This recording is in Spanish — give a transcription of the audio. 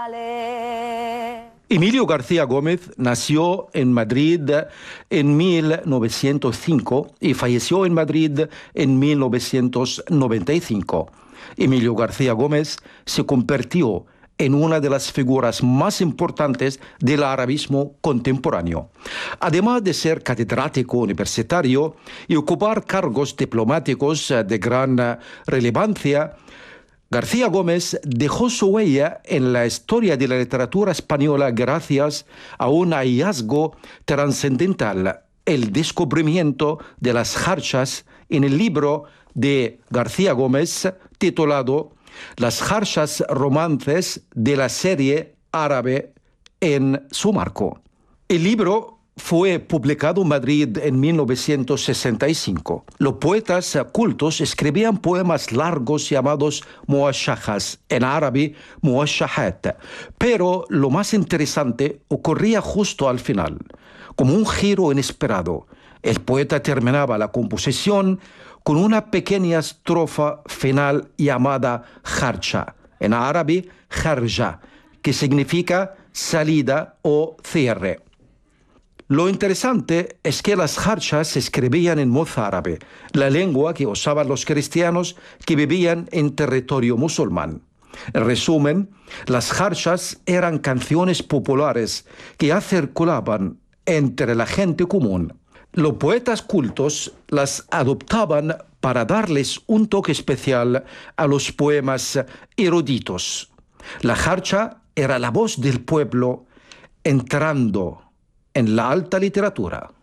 Emilio García Gómez nació en Madrid en 1905 y falleció en Madrid en 1995. Emilio García Gómez se convirtió en una de las figuras más importantes del arabismo contemporáneo. Además de ser catedrático universitario y ocupar cargos diplomáticos de gran relevancia, García Gómez dejó su huella en la historia de la literatura española gracias a un hallazgo trascendental, el descubrimiento de las jarchas en el libro de García Gómez titulado Las jarchas romances de la serie árabe en su marco. El libro fue publicado en Madrid en 1965. Los poetas cultos escribían poemas largos llamados muashajas, en árabe muashahat. Pero lo más interesante ocurría justo al final, como un giro inesperado. El poeta terminaba la composición con una pequeña estrofa final llamada jarcha, en árabe jarja, que significa salida o cierre. Lo interesante es que las jarchas se escribían en mozárabe, la lengua que usaban los cristianos que vivían en territorio musulmán. En resumen, las jarchas eran canciones populares que ya circulaban entre la gente común. Los poetas cultos las adoptaban para darles un toque especial a los poemas eruditos. La jarcha era la voz del pueblo entrando en la alta literatura.